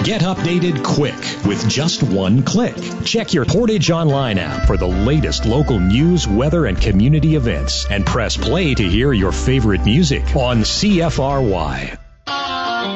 Get updated quick with just one click. Check your Portage Online app for the latest local news, weather, and community events, and press play to hear your favorite music on CFRY.